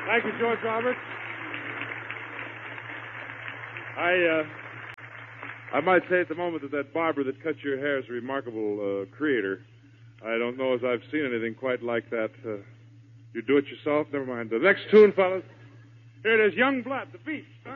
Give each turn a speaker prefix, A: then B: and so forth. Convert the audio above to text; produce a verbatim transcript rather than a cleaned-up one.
A: Thank you, George Roberts. I, uh, I might say at the moment that that barber that cut your hair is a remarkable uh, creator. I don't know as I've seen anything quite like that. Uh, you do it yourself? Never mind. The next tune, fellas. Here it is, Young Blood, the Beast. Huh?